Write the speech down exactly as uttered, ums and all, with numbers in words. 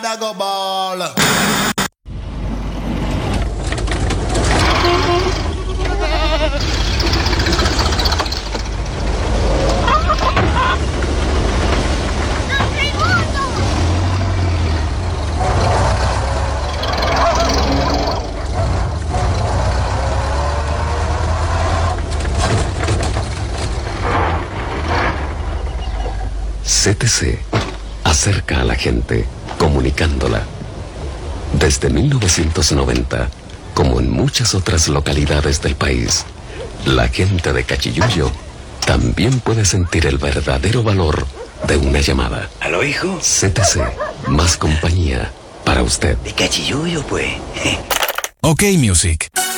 Dago Ball. C T C acerca a la gente, comunicándola. Desde mil novecientos noventa, como en muchas otras localidades del país, la gente de Cachiyuyo también puede sentir el verdadero valor de una llamada. ¿Aló, hijo? C T C, más compañía para usted. De Cachiyuyo, pues. Ok, Music.